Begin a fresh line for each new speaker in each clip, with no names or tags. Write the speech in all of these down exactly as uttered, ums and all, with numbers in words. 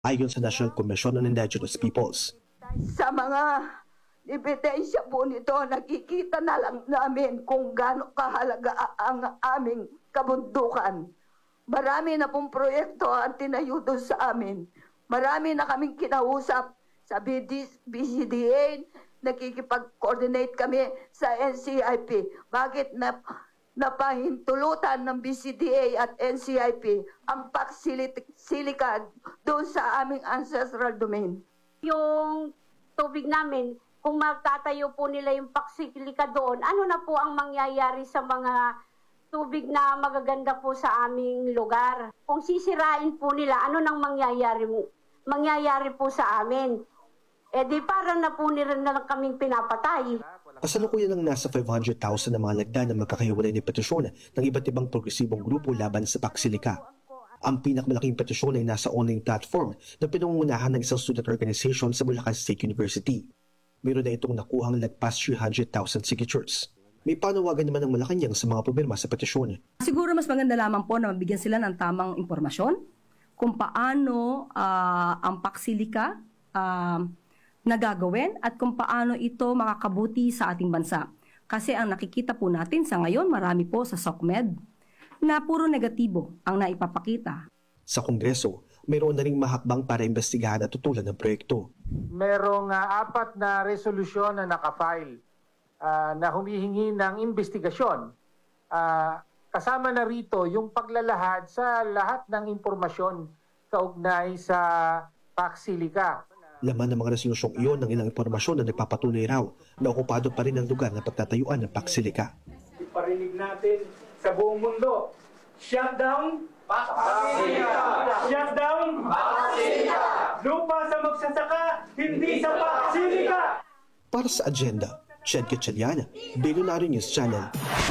ayon sa National Commission on Indigenous Peoples.
Sa mga ebidensya po nito, nakikita na lang namin kung gaano kahalaga ang aming kabundukan. Marami na pong proyekto ang tinayo doon sa amin. Marami na kaming kinausap sa B C D A, nakikipag-coordinate kami sa N C I P. Bakit na napahintulutan ng B C D A at N C I P ang pagsilikan doon sa aming ancestral domain?
Yung tubig namin, kung magtatayo po nila yung paksilika doon, ano na po ang mangyayari sa mga tubig na magaganda po sa aming lugar? Kung sisirain po nila, ano nang mangyayari, mangyayari po sa amin? Eh di parang na po nila na lang kaming pinapatay.
Kasalukuyan ng nasa five hundred thousand na mga lagda na magkakahiwalay ng petisyon ng iba't ibang progresibong grupo laban sa paksilika. Ang pinakamalaking petisyon ay nasa online platform na pinangungunahan ng isang student organization sa Bulacan State University. Meron na itong nakuhang lagpas three hundred thousand signatures. May panawagan naman ng Malacanang sa mga pumirma sa petisyon.
Siguro mas maganda lamang po na mabigyan sila ng tamang impormasyon kung paano uh, ang paksilika uh, nagagawin at kung paano ito makakabuti sa ating bansa. Kasi ang nakikita po natin sa ngayon, marami po sa SOCMED na puro negatibo ang naipapakita.
Sa Kongreso, mayroon na ring mahakbang para imbestigahan at tutulan ng proyekto.
Merong uh, apat na resolusyon na nakafile uh, na humihingi ng investigasyon. Uh, kasama na rito yung paglalahad sa lahat ng impormasyon kaugnay sa paksilika.
Laman ng mga resolusyong iyon ng ilang impormasyon na nagpapatunay raw na okupado pa rin ang lugar na pagtatayuan ng paksilika.
Iparinig natin sa buong mundo, shutdown, paksilika! Shutdown, paksilika! Lupa sa magsasaka, hindi sa paksilika!
Para sa agenda, Chad Gatchaliana, Billionaire News Channel.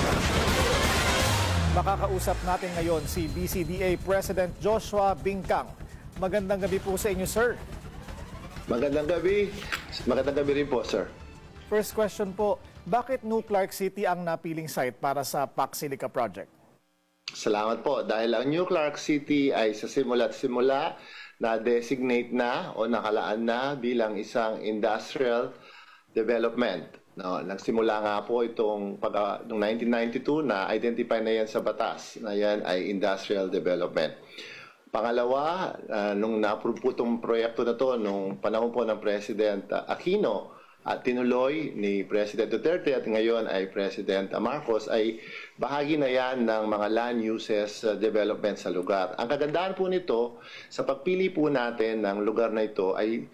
Makakausap natin ngayon si B C D A President Joshua Bingkang. Magandang gabi po sa inyo, sir.
Magandang gabi. Magandang gabi rin po, sir.
First question po, bakit New Clark City ang napiling site para sa Paksilika Project?
Salamat po. Dahil ang New Clark City ay sa simula't simula na-designate na o nakalaan na bilang isang industrial development. No, nagsimula nga po itong pag, uh, noong nineteen ninety-two na identify na yan sa batas na yan ay industrial development. Pangalawa, uh, nung na-approve po itong proyekto na to nung panahon po ng President uh, Aquino at tinuloy ni President Duterte at ngayon ay President Marcos, ay bahagi na yan ng mga land uses uh, development sa lugar. Ang kagandahan po nito, sa pagpili po natin ng lugar na ito ay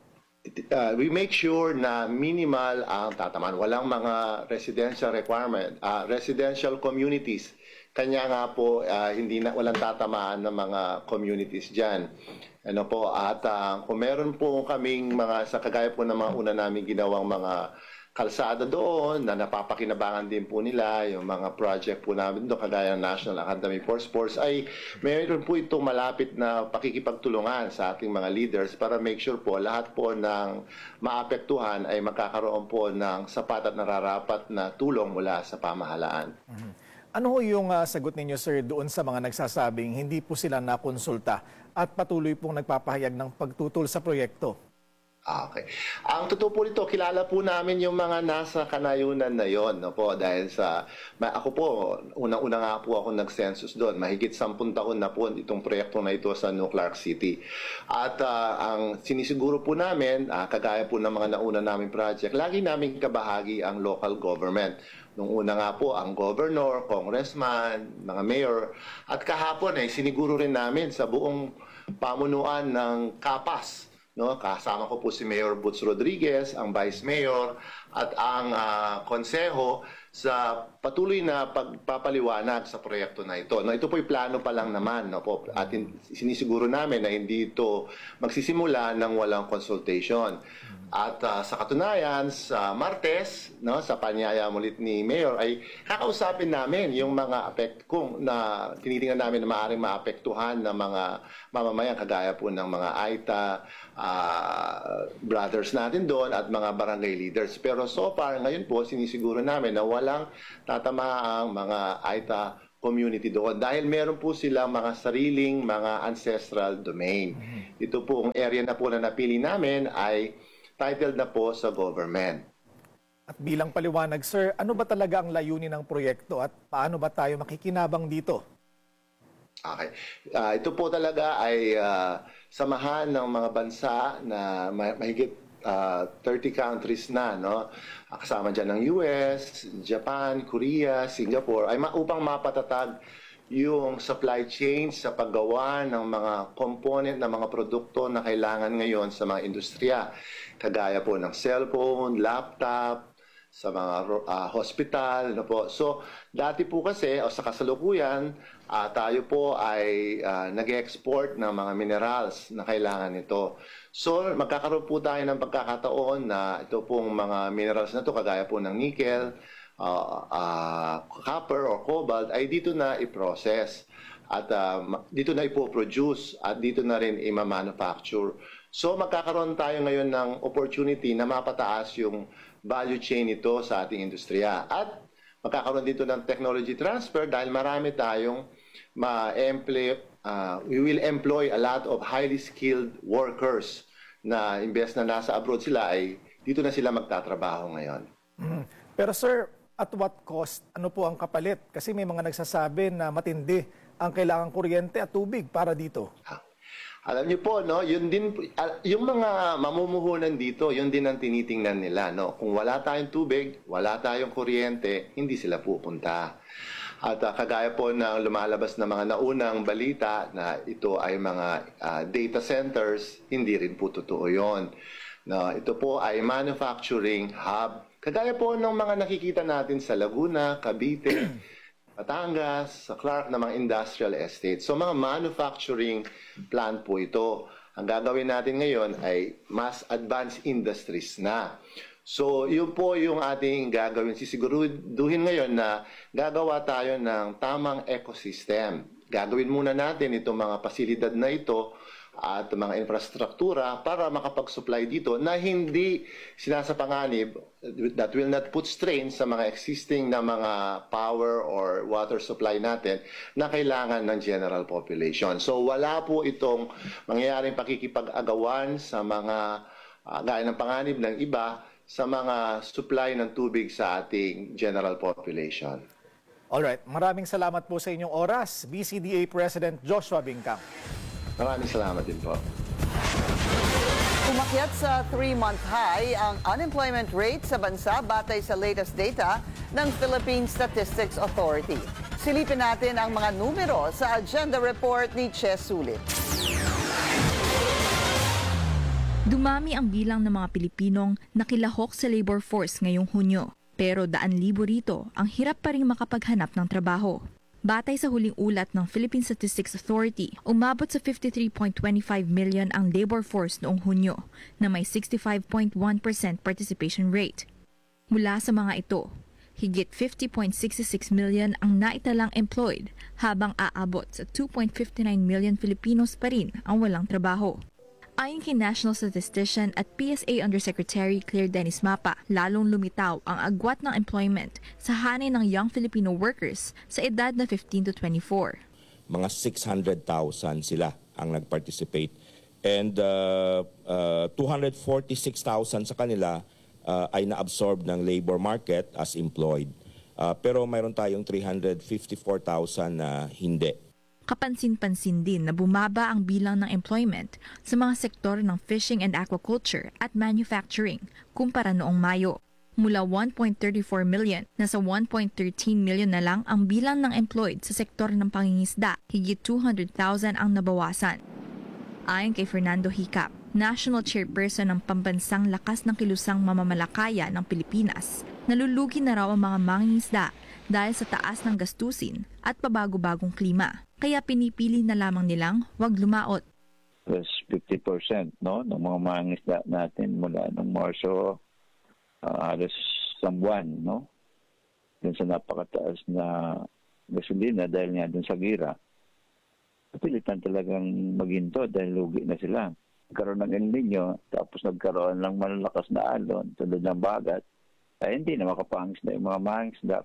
uh, we make sure na minimal ang tataman. Walang mga residential requirement, uh, residential communities. Kanya nga po, uh, hindi na, walang tatamaan ng mga communities dyan. Ano po, at uh, kung meron po kaming mga, sa kagaya po ng mga una namin ginawang mga kalsada doon, na napapakinabangan din po nila, yung mga project po namin doon, kagaya ng National Academy for Sports, ay meron po itong malapit na pakikipagtulungan sa ating mga leaders para make sure po lahat po ng maapektuhan ay magkakaroon po ng sapat at nararapat na tulong mula sa pamahalaan.
Mm-hmm. Ano yung uh, sagot ninyo, sir, doon sa mga nagsasabing hindi po sila nakonsulta at patuloy pong nagpapahayag ng pagtutol sa proyekto?
Okay. Ang totoo po nito, kilala po namin yung mga nasa kanayunan na yon, no po, dahil sa, ma, ako po, unang-una nga po ako nag-census doon. Mahigit sampung taon na po itong proyekto na ito sa New Clark City. At uh, ang sinisiguro po namin, uh, kagaya po ng mga nauna naming project, lagi namin kabahagi ang local government. Nung una nga po, ang governor, congressman, mga mayor, at kahapon ay siniguro rin namin sa buong pamunuan ng Kapas. No, kasama ko po si Mayor Butz Rodriguez, ang Vice Mayor at ang uh, konseho sa patuloy na pagpapaliwanag sa proyekto na ito. No, ito po'y plano pa lang naman, no po, at sinisiguro namin na hindi ito magsisimula ng walang consultation. At uh, sa katunayan, sa Martes, no, sa panyaya mulit ni Mayor, ay kakausapin namin yung mga apekt kung na tinitingnan namin na maaaring maapektuhan ng mga mamamayan, kagaya po ng mga AITA, uh, brothers natin doon at mga barangay leaders. Pero so far, ngayon po, sinisiguro namin na walang tatamaang mga AITA community doon dahil meron po silang mga sariling mga ancestral domain. Ito po ang area na po na napili namin ay titled na po sa government.
At bilang paliwanag, sir, ano ba talaga ang layunin ng proyekto at paano ba tayo makikinabang dito?
Okay. Uh, ito po talaga ay uh, samahan ng mga bansa na mahigit uh, thirty countries na, no? Kasama dyan ng U S, Japan, Korea, Singapore, ay ma- upang mapatatag yung supply chain sa paggawa ng mga component ng mga produkto na kailangan ngayon sa mga industriya. Kagaya po ng cellphone, laptop, sa mga uh, hospital na po. So, dati po kasi, o sa kasalukuyan, uh, tayo po ay uh, nag-export ng mga minerals na kailangan nito. So, magkakaroon po tayo ng pagkakataon na ito pong mga minerals na to kagaya po ng nickel, uh, uh, copper or cobalt, ay dito na i-process. At uh, dito na ipoproduce at dito na rin i-manufacture. So, magkakaroon tayo ngayon ng opportunity na mapataas yung value chain ito sa ating industriya. At magkakaroon dito ng technology transfer dahil marami tayong ma-employ, uh, we will employ a lot of highly skilled workers na imbes na nasa abroad sila ay dito na sila magtatrabaho ngayon.
Mm. Pero sir, at what cost? Ano po ang kapalit? Kasi may mga nagsasabi na matindi ang kailangang kuryente at tubig para dito.
Ha. Alam niyo po, no, yun din, yung mga mamumuhunan dito, yun din ang tinitingnan nila, no. Kung wala tayong tubig, wala tayong kuryente, hindi sila pupunta. At uh, kagaya po ng lumalabas na mga naunang balita na ito ay mga uh, data centers, hindi rin po totoo yun. No, ito po ay manufacturing hub. Kagaya po ng mga nakikita natin sa Laguna, Cavite, Batangas, sa Clark na mga industrial estates. So mga manufacturing plant po ito. Ang gagawin natin ngayon ay mas advanced industries na. So yun po yung ating gagawin. Sisiguruduhin ngayon na gagawa tayo ng tamang ecosystem. Gagawin muna natin itong mga pasilidad na ito at mga infrastruktura para makapag-supply dito na hindi sinasapanganib, that will not put strain sa mga existing na mga power or water supply natin na kailangan ng general population. So wala po itong mangyayaring pakikipag-agawan sa mga uh, gaya ng panganib ng iba sa mga supply ng tubig sa ating general population.
Alright, maraming salamat po sa inyong oras, B C D A President Joshua Bingkang.
Maraming salamat din po.
Umakyat sa three-month high ang unemployment rate sa bansa batay sa latest data ng Philippine Statistics Authority. Silipin natin ang mga numero sa agenda report ni Che Sulit.
Dumami ang bilang ng mga Pilipinong nakilahok sa labor force ngayong Hunyo. Pero daan libo rito ang hirap pa rin makapaghanap ng trabaho. Batay sa huling ulat ng Philippine Statistics Authority, umabot sa fifty-three point two five million ang labor force noong Hunyo na may sixty-five point one percent participation rate. Mula sa mga ito, higit fifty point six six million ang naitalang employed habang aabot sa two point five nine million Filipinos pa rin ang walang trabaho. Ayon kay National Statistician at P S A Undersecretary Claire Dennis Mapa, lalong lumitaw ang agwat ng employment sa hanay ng young Filipino workers sa edad na fifteen to twenty-four.
Mga six hundred thousand sila ang nag-participate and uh, uh, two hundred forty-six thousand sa kanila uh, ay na-absorb ng labor market as employed. Uh, pero mayroon tayong three hundred fifty-four thousand na hindi.
Kapansin-pansin din na bumaba ang bilang ng employment sa mga sektor ng fishing and aquaculture at manufacturing kumpara noong Mayo. Mula one point three four million, nasa one point one three million na lang ang bilang ng employed sa sektor ng pangingisda, higit two hundred thousand ang nabawasan. Ayon kay Fernando Hicap, National Chairperson ng Pambansang Lakas ng Kilusang Mamamalakaya ng Pilipinas, nalulugi na raw ang mga mangingisda dahil sa taas ng gastusin at pabago-bagong klima. Kaya pinipili na lamang nilang huwag lumaot.
Plus fifty percent no, ng mga mangingisda natin mula ng Marso, uh, halos isang buwan, no? Dun sa napakataas na gasolina dahil nga dun sa gira. Napilitan talagang maghinto dahil lugi na sila. Nagkaroon ng El Nino, tapos nagkaroon ng malalakas na alon tulad ng bagat, ay hindi na makapangisda yung mga mangingisda.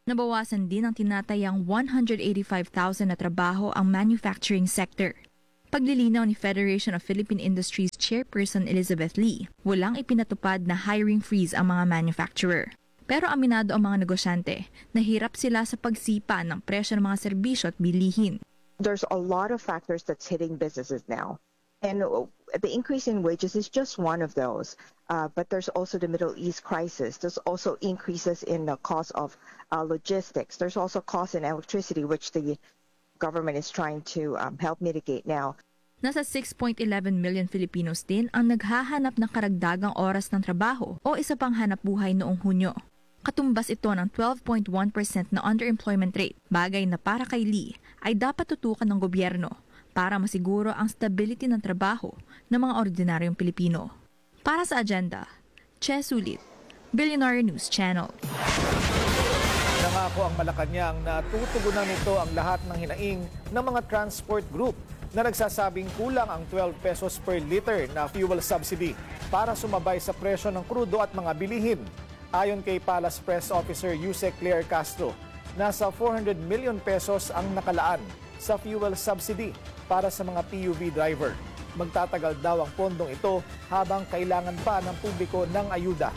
Nabawasan din ang tinatayang one hundred eighty-five thousand na trabaho ang manufacturing sector. Paglilinaw ni Federation of Philippine Industries Chairperson Elizabeth Lee, walang ipinatupad na hiring freeze ang mga manufacturer. Pero aminado ang mga negosyante na hirap sila sa pagsipa ng presyo ng mga serbisyo at bilihin.
There's a lot of factors that's hitting businesses now. And the increase in wages is just one of those. Uh, but there's also the Middle East crisis. There's also increases in the cost of uh, logistics. There's also cost in electricity, which the government is trying to um, help mitigate now.
Nasa six point one one million Filipinos din ang naghahanap ng karagdagang oras ng trabaho o isa pang hanap buhay noong Hunyo. Katumbas ito ng twelve point one percent na underemployment rate, bagay na para kay Lee ay dapat tutukan ng gobyerno para masiguro ang stability ng trabaho ng mga ordinaryong Pilipino. Para sa agenda, Che Sulit, Billionaire News Channel.
Nangako ang Malacanang na tutugunan nito ang lahat ng hinaing ng mga transport group na nagsasabing kulang ang twelve pesos per liter na fuel subsidy para sumabay sa presyo ng krudo at mga bilihin. Ayon kay Palace Press Officer Yusek Claire Castro, nasa four hundred million pesos ang nakalaan sa fuel subsidy para sa mga P U V driver. Magtatagal daw ang pondong ito habang kailangan pa ng publiko ng ayuda.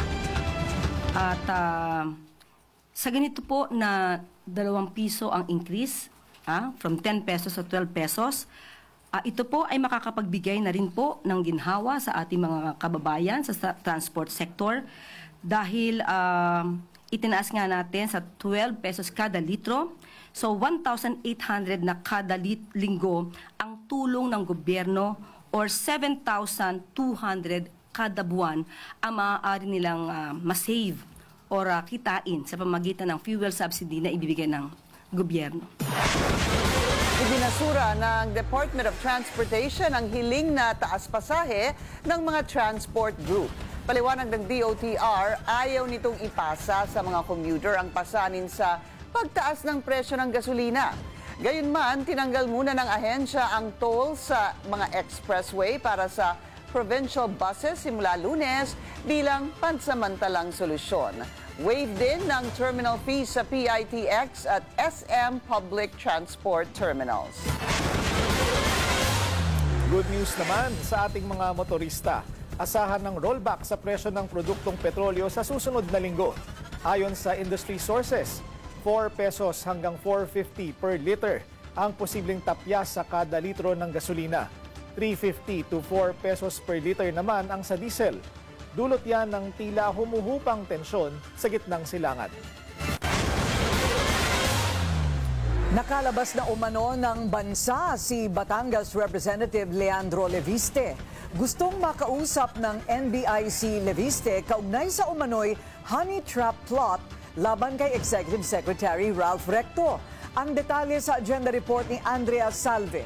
At uh, sa ganito po na dalawang piso ang increase, ah, from ten pesos to twelve pesos, uh, ito po ay makakapagbigay na rin po ng ginhawa sa ating mga kababayan sa, sa transport sector dahil uh, itinaas nga natin sa twelve pesos kada litro. So one thousand eight hundred na kada linggo ang tulong ng gobyerno or seven thousand two hundred kada buwan ang maaari nilang uh, masave or uh, kitain sa pamagitan ng fuel subsidy na ibibigay ng gobyerno.
Ibinasura ng Department of Transportation ang hiling na taas pasahe ng mga transport group. Paliwanag ng D O T R, ayaw nitong ipasa sa mga commuter ang pasanin sa pagtaas ng presyo ng gasolina. Gayunman, tinanggal muna ng ahensya ang toll sa mga expressway para sa provincial buses simula Lunes bilang pansamantalang solusyon. Waive din ng terminal fees sa P I T X at S M Public Transport Terminals.
Good news naman sa ating mga motorista. Asahan ng rollback sa presyo ng produktong petrolyo sa susunod na linggo. Ayon sa industry sources, four pesos hanggang four fifty per liter ang posibleng tapyas sa kada litro ng gasolina. three fifty to four pesos per liter naman ang sa diesel. Dulot yan ng tila humuhupang tensyon sa gitnang silangan.
Nakalabas na umano ng bansa si Batangas Representative Leandro Leviste. Gustong makausap ng N B I si Leviste kaugnay sa umano'y honey trap plot laban kay Executive Secretary Ralph Recto. Ang detalye sa agenda report ni Andrea Salve.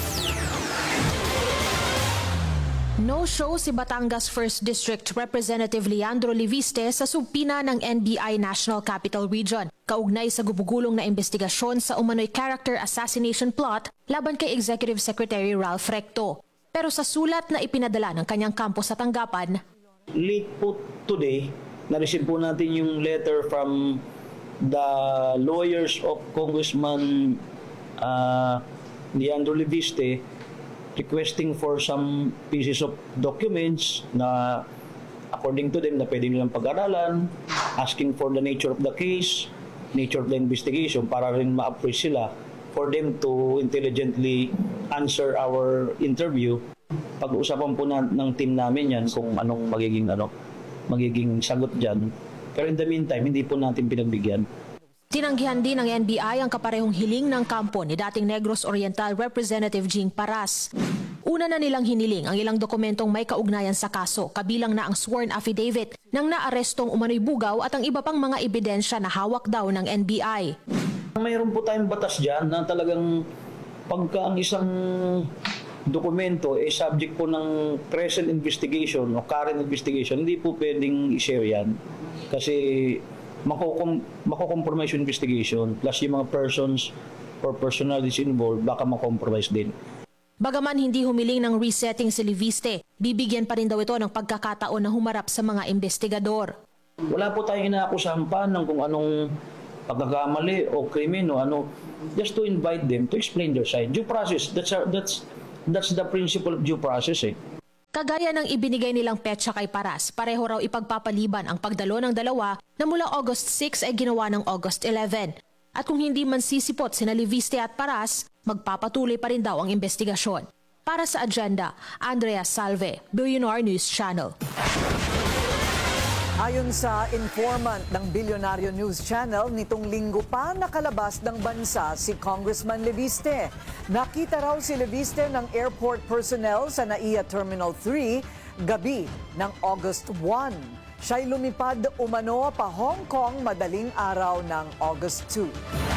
No-show si Batangas first District Representative Leandro Leviste sa subpina ng N B I National Capital Region, kaugnay sa gubugulong na investigasyon sa umano'y character assassination plot laban kay Executive Secretary Ralph Recto. Pero sa sulat na ipinadala ng kanyang kampo sa tanggapan,
late po today, na-receive po natin yung letter from the lawyers of Congressman uh, Leandro Leviste requesting for some pieces of documents na according to them na pwede nilang pag-aralan, asking for the nature of the case, nature of the investigation para rin ma-appraise sila for them to intelligently answer our interview. Pag-uusapan po na, ng team namin yan kung anong magiging ano magiging sagot dyan. Pero in the meantime, hindi po natin pinagbigyan.
Tinanggihan din ng N B I ang kaparehong hiling ng kampo ni dating Negros Oriental Representative Jing Paras. Una na nilang hiniling ang ilang dokumentong may kaugnayan sa kaso, kabilang na ang sworn affidavit ng naarestong umano'y bugaw at ang iba pang mga ebidensya na hawak daw ng N B I.
Mayroon po tayong batas dyan na talagang pagka ang isang dokumento ay eh, subject po ng present investigation o current investigation, hindi po pwedeng i-share yan kasi makukom makukompromise yung investigation plus yung mga persons or personalities involved baka makompromise din.
Bagaman hindi humiling ng resetting si Leviste, bibigyan pa rin daw ito ng pagkakataon na humarap sa mga investigador.
Wala po tayong inaakusahan pa ng kung anong pagkakamali o krimen o ano, just to invite them to explain their side. Due process, that's a, that's that's the principle of due process eh.
Kagaya ng ibinigay nilang petsa kay Paras, pareho raw ipagpapaliban ang pagdalo ng dalawa na mula August six ay ginawa ng August eleven. At kung hindi man sisipot sina Leviste at Paras, magpapatuloy pa rin daw ang investigasyon. Para sa Agenda, Andrea Salve, Billionaire News Channel.
Ayon sa informant ng Billionaire News Channel, nitong linggo pa nakalabas ng bansa si Congressman Leviste. Nakita raw si Leviste ng airport personnel sa N A I A Terminal three gabi ng August one. Siya'y lumipad umano pa Hong Kong madaling araw ng August two.